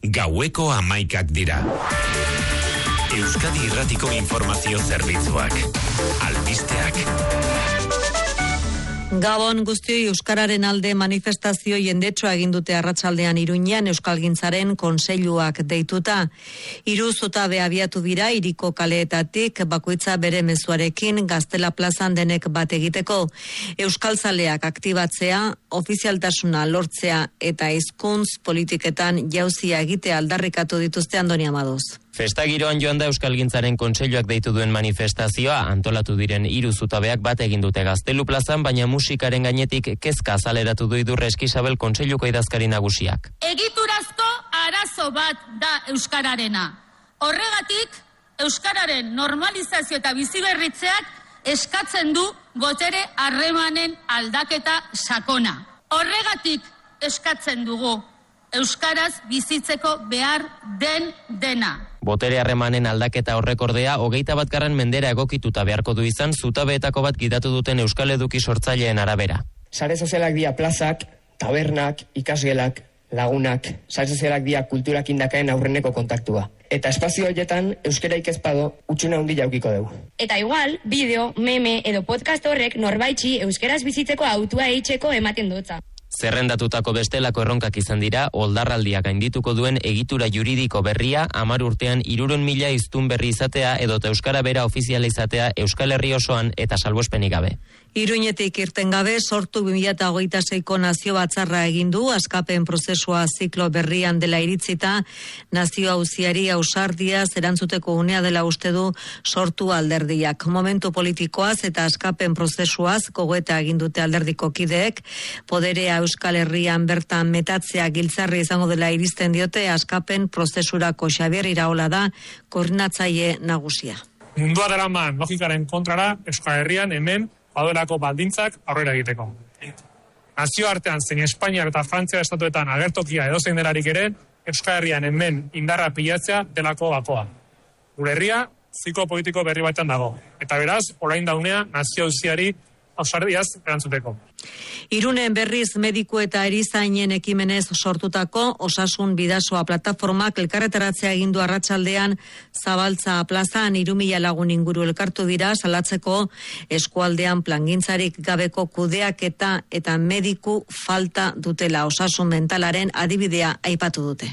Gaueko 11 dira. Euskadi Irratiko Informazio Zerbitzuak. Albisteak. Gabon guztioi, euskararen alde manifestazio jendetsua egin dute arratsaldean Iruñean Euskalgintzaren kontseiluak deituta. 3 zutabe abiatu dira hiriko kaleetatik, bakoitza bere mezuarekin Gaztela plazan denek bat egiteko. Euskaltzaleak aktibatzea, ofizialtasuna lortzea eta hizkuntz politiketan jauzia egitea aldarrikatu dituzte Andoni Amadoz. Festa giroan joan da Euskalgintzaren kontseiluak deitu duen manifestazioa, antolatu diren 3 zutabeak bat egin dute Gaztelu plazan, baina musikaren gainetik kezka azaleratu du Idurre Eskizabel kontseiluko idazkari nagusiak. Egiturazko arazo bat da euskararena. Horregatik, euskararen normalizazio eta biziberritzeak eskatzen du botere harremanen aldaketa sakona. Horregatik eskatzen dugu euskaraz bizitzeko behar den dena. Botere harremanen aldaketa horrek ordea 21. mendera egokituta beharko du izan zutabeetako bat gidatu duten euskal eduki sortzaileen arabera. Sare sozialak dira plazak, tabernak, ikasgelak, lagunak, sare sozialak dira kulturak indakaen aurreneko kontaktua. Eta espazio horietan euskara ikezpado utxuna handia aukiko dugu. Eta igual, bideo, meme edo podcast horrek norbaitxi euskaraz bizitzeko autua eitzeko ematen dutza. Zerrendatutako bestelako erronkak izan dira, oldarraldia gaindituko duen egitura juridiko berria, 10 urtean 300.000 hiztun berri izatea edota euskara bera ofiziala izatea Euskal Herri osoan eta salbuespenik gabe. Iruñetik irten gabe, sortu 2026ko nazio batzarra egin du, askapen prozesua ziklo berrian dela iritzita, nazio auziari ausardia erantzuteko unea dela uste du sortu alderdiak. Momentu politikoaz eta askapen prozesuaz gogoeta egin dute alderdiko kideek, poderea Euskal Herrian bertan metatzea giltzarri izango dela iristen diote askapen prozesurako Xabier Iraola da koordinatzaile nagusia. Mundua daraman logikaren kontrara Euskal Herrian hemen badoelako baldintzak aurrera egiteko. Nazioartean zein Espainiar eta Frantzia estatuetan agertokia edozein delarik ere, Euskal Herrian hemen indarra pilatzea delako gakoa. Gure herria ziklo politiko berri batean dago. Eta beraz, orain daunea nazio auziari ausardiaz erantzuteko. Irunen berriz mediku eta erizainen ekimenez sortutako Osasun Bidasoa plataformak elkarretaratzea egin du arratsaldean Zabaltza plazan 3.000 lagun inguru elkartu dira salatzeko eskualdean plangintzarik gabeko kudeaketa eta mediku falta dutela. Osasun mentalaren adibidea aipatu dute.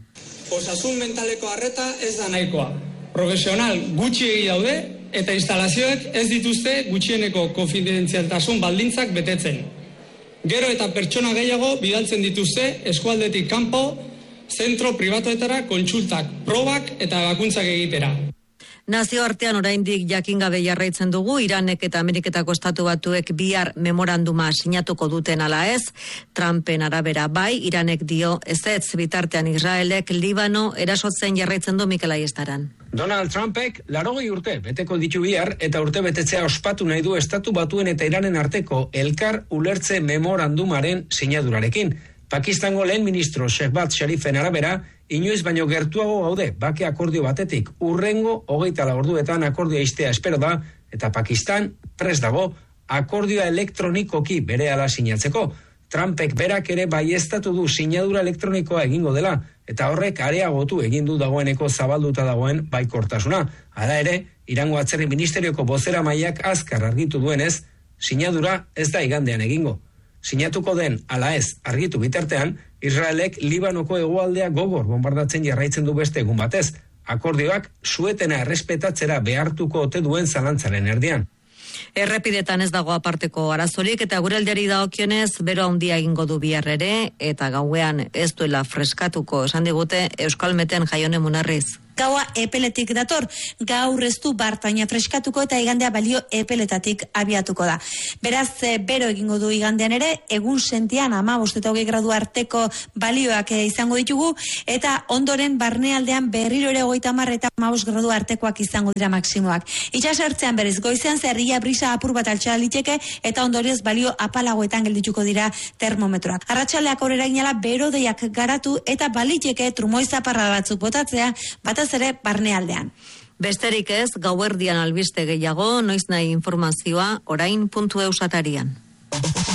Osasun mentaleko arreta ez da nahikoa. Profesional gutxiegi daude eta instalazioek ez dituzte gutxieneko konfidentzialtasun baldintzak betetzen. Gero eta pertsona gehiago bidaltzen dituzte eskualdetik kanpo, zentro pribatuetara kontsultak, probak eta ebakuntzak egitera. Nazioartean oraindik jakingabe jarraitzen dugu, Iranek eta Ameriketako estatu batuek bihar memoranduma sinatuko duten ala ez, Trumpen arabera bai, Iranek dio ezetz, bitartean Israelek Libano erasotzen jarraitzen du Mikel Aiestaran. Donald Trumpek 80 urte beteko ditu bihar eta urte betetzea ospatu nahi du estatu batuen eta Iranen arteko elkar ulertze memorandumaren sinadurarekin. Pakistango lehen ministro Shehbaz Sharifen arabera, inoiz baino gertuago gaude bake akordio batetik. Urrengo 24 orduetan akordioa istea espero da eta Pakistan prest dago akordioa elektronikoki berehala sinatzeko. Trumpek berak ere baieztatu du sinadura elektronikoa egingo dela eta horrek areagotu egin du dagoeneko zabalduta dagoen baikortasuna. Hala ere, Irango atzerri ministerioko bozeramaileak azkar argitu duenez, sinadura ez da igandean egingo. Sinatuko den ala ez argitu bitartean, Israelek Libanoko hegoaldea gogor bombardatzen jarraitzen du beste egun batez. Akordioak suetena errespetatzera behartuko ote duen zalantzaren erdian. Errepidetan ez dago aparteko arazorik eta gure aldeari dagokionez bero handia egingo du bihar ere eta gauean ez duela freskatuko esan digute Euskalmeten Jaione Munarriz. Gaua epeletik dator, gaur ez du bartaina freskatuko eta igandea balio epeletatik abiatuko da. Beraz, bero egingo du igandean ere, egun sentian 15 eta 20 gradu arteko balioak izango ditugu, eta ondoren barnealdean berriro ere 30 eta 15 gradu artekoak izango dira maksimoak. Itxasertzean berez, goizean zerria brisa apur bat altxala liteke, eta ondorioz balio apalagoetan geldituko dira termometroak. Arratsaldeak aurrera ginala bero deiak garatu eta baliteke trumoizaparra batzuk botatzea, bataz ere barnealdean. Besterik ez, gauerdian albiste gehiago, noiz nahi informazioa, orain.eus atarian.